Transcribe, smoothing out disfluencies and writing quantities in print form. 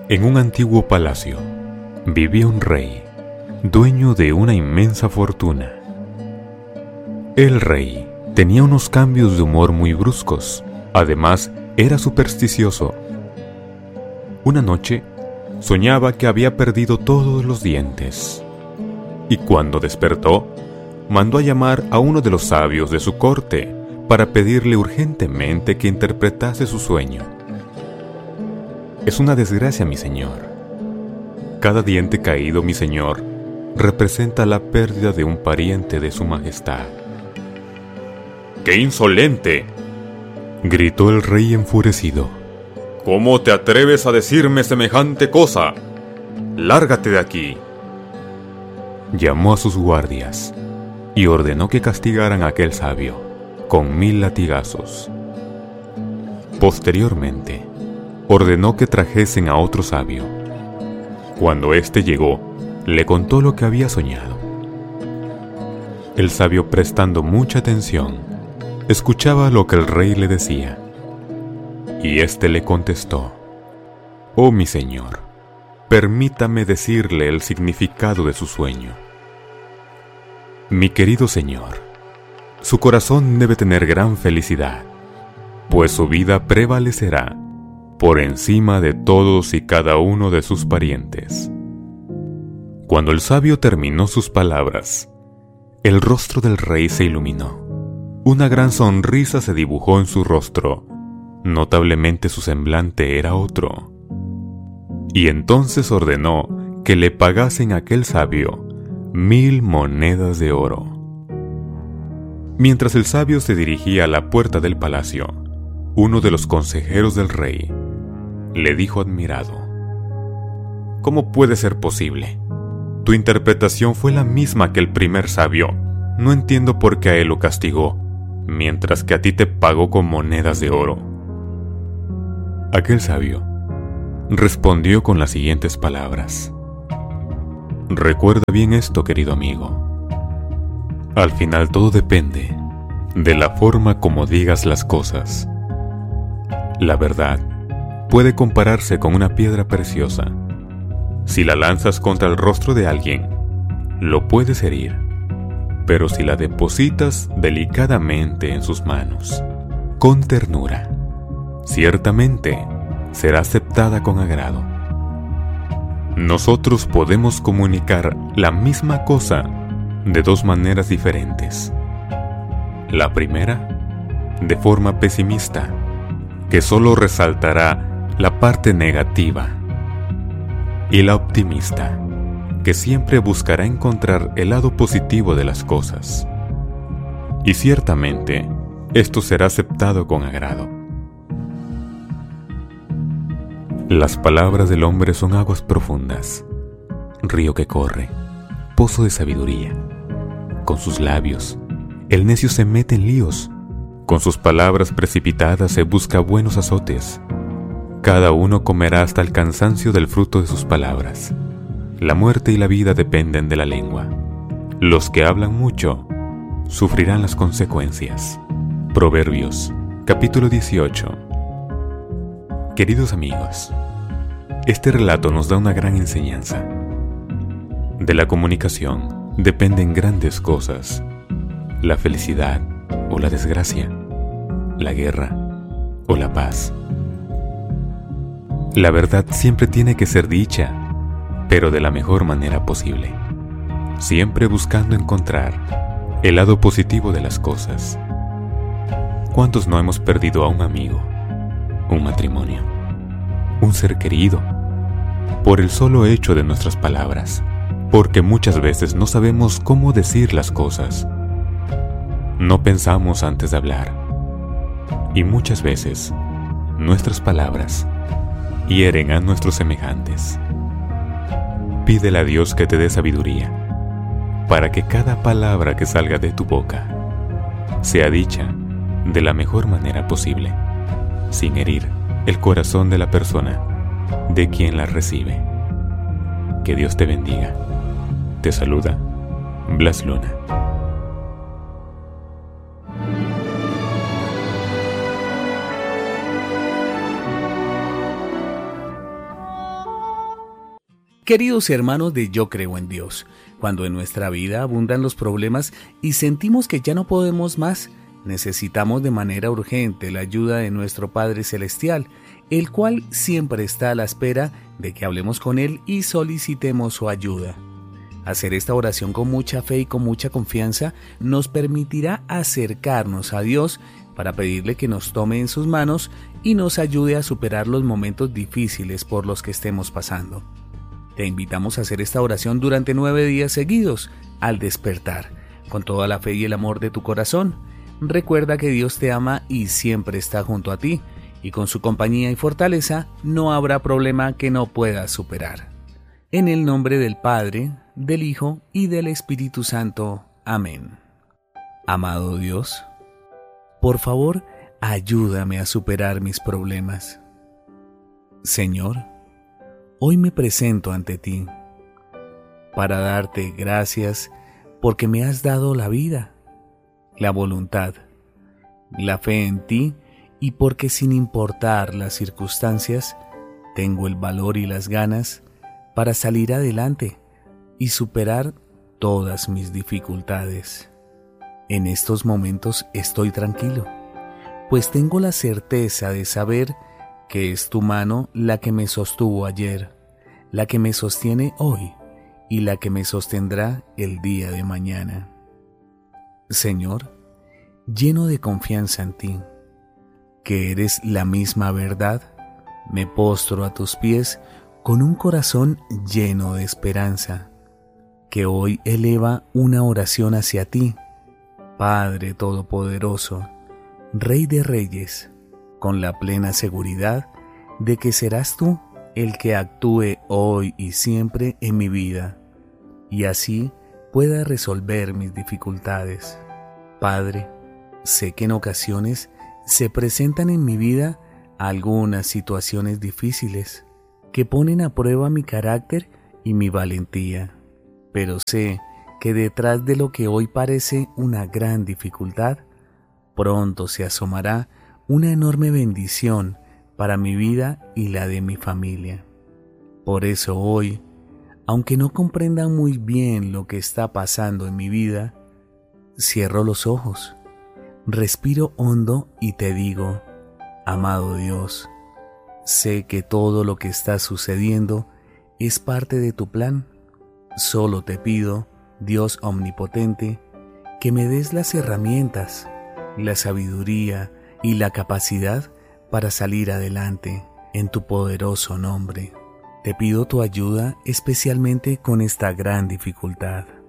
En un antiguo palacio vivía un rey, dueño de una inmensa fortuna. El rey tenía unos cambios de humor muy bruscos. Además, era supersticioso. Una noche, soñaba que había perdido todos los dientes. Y cuando despertó, mandó a llamar a uno de los sabios de su corte para pedirle urgentemente que interpretase su sueño. Es una desgracia, mi señor. Cada diente caído, mi señor, representa la pérdida de un pariente de su majestad. ¡Qué insolente!, gritó el rey enfurecido. ¿Cómo te atreves a decirme semejante cosa? ¡Lárgate de aquí! Llamó a sus guardias y ordenó que castigaran a aquel sabio con 1000 latigazos. Posteriormente, ordenó que trajesen a otro sabio. Cuando éste llegó, le contó lo que había soñado. El sabio, prestando mucha atención, escuchaba lo que el rey le decía. Y éste le contestó: «Oh, mi señor, permítame decirle el significado de su sueño. Mi querido señor, su corazón debe tener gran felicidad, pues su vida prevalecerá por encima de todos y cada uno de sus parientes». Cuando el sabio terminó sus palabras, el rostro del rey se iluminó. Una gran sonrisa se dibujó en su rostro. Notablemente su semblante era otro. Y entonces ordenó que le pagasen a aquel sabio 1000 monedas de oro. Mientras el sabio se dirigía a la puerta del palacio, uno de los consejeros del rey le dijo admirado: «¿Cómo puede ser posible? Tu interpretación fue la misma que el primer sabio. No entiendo por qué a él lo castigó, mientras que a ti te pagó con monedas de oro». Aquel sabio respondió con las siguientes palabras: «Recuerda bien esto, querido amigo. Al final todo depende de la forma como digas las cosas. La verdad puede compararse con una piedra preciosa. Si la lanzas contra el rostro de alguien, lo puedes herir, pero si la depositas delicadamente en sus manos, con ternura, ciertamente será aceptada con agrado». Nosotros podemos comunicar la misma cosa de dos maneras diferentes. La primera, de forma pesimista, que solo resaltará la parte negativa, y la optimista, que siempre buscará encontrar el lado positivo de las cosas. Y ciertamente, esto será aceptado con agrado. Las palabras del hombre son aguas profundas, río que corre, pozo de sabiduría. Con sus labios, el necio se mete en líos. Con sus palabras precipitadas se busca buenos azotes. Cada uno comerá hasta el cansancio del fruto de sus palabras. La muerte y la vida dependen de la lengua. Los que hablan mucho sufrirán las consecuencias. Proverbios, capítulo 18. Queridos amigos, este relato nos da una gran enseñanza. De la comunicación dependen grandes cosas: la felicidad o la desgracia, la guerra o la paz. La verdad siempre tiene que ser dicha, pero de la mejor manera posible, siempre buscando encontrar el lado positivo de las cosas. ¿Cuántos no hemos perdido a un amigo, un matrimonio, un ser querido, por el solo hecho de nuestras palabras? Porque muchas veces no sabemos cómo decir las cosas. No pensamos antes de hablar. Y muchas veces nuestras palabras hieren a nuestros semejantes. Pídele a Dios que te dé sabiduría, para que cada palabra que salga de tu boca sea dicha de la mejor manera posible, sin herir el corazón de la persona de quien la recibe. Que Dios te bendiga. Te saluda Blas Luna. Queridos hermanos de Yo Creo en Dios, cuando en nuestra vida abundan los problemas y sentimos que ya no podemos más, necesitamos de manera urgente la ayuda de nuestro Padre Celestial, el cual siempre está a la espera de que hablemos con Él y solicitemos su ayuda. Hacer esta oración con mucha fe y con mucha confianza nos permitirá acercarnos a Dios para pedirle que nos tome en sus manos y nos ayude a superar los momentos difíciles por los que estemos pasando. Te invitamos a hacer esta oración durante 9 días seguidos, al despertar, con toda la fe y el amor de tu corazón. Recuerda que Dios te ama y siempre está junto a ti, y con su compañía y fortaleza no habrá problema que no puedas superar. En el nombre del Padre, del Hijo y del Espíritu Santo. Amén. Amado Dios, por favor, ayúdame a superar mis problemas. Señor, hoy me presento ante ti para darte gracias porque me has dado la vida, la voluntad, la fe en ti y porque sin importar las circunstancias, tengo el valor y las ganas para salir adelante y superar todas mis dificultades. En estos momentos estoy tranquilo, pues tengo la certeza de saber que es tu mano la que me sostuvo ayer, la que me sostiene hoy y la que me sostendrá el día de mañana. Señor, lleno de confianza en ti, que eres la misma verdad, me postro a tus pies con un corazón lleno de esperanza, que hoy eleva una oración hacia ti, Padre Todopoderoso, Rey de Reyes, con la plena seguridad de que serás tú el que actúe hoy y siempre en mi vida, y así pueda resolver mis dificultades. Padre, sé que en ocasiones se presentan en mi vida algunas situaciones difíciles que ponen a prueba mi carácter y mi valentía, pero sé que detrás de lo que hoy parece una gran dificultad, pronto se asomará una enorme bendición para mi vida y la de mi familia. Por eso hoy, aunque no comprenda muy bien lo que está pasando en mi vida, cierro los ojos, respiro hondo y te digo, amado Dios, sé que todo lo que está sucediendo es parte de tu plan. Solo te pido, Dios omnipotente, que me des las herramientas, la sabiduría y la capacidad para salir adelante en tu poderoso nombre. Te pido tu ayuda especialmente con esta gran dificultad.